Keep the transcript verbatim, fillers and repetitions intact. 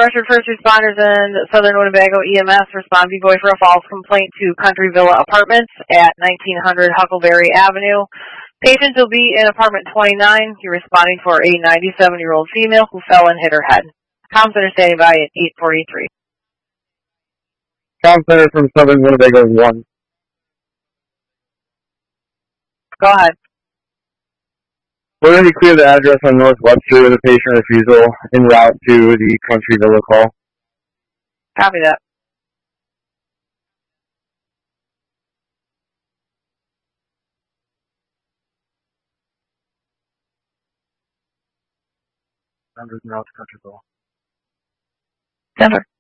Orchard first responders in Southern Winnebago E M S respond B-Boy for a false complaint to Country Villa Apartments at nineteen hundred Huckleberry Avenue. Patient will be in apartment twenty-nine. You're responding for a ninety-seven-year-old female who fell and hit her head. Comm Center standing by at eight forty-three. Comm Center from Southern Winnebago one. Go ahead. We're going to clear the address on North Webster with a patient refusal en route to the Country Villa call. Copy that. Numbers en route to Country Villa. Center.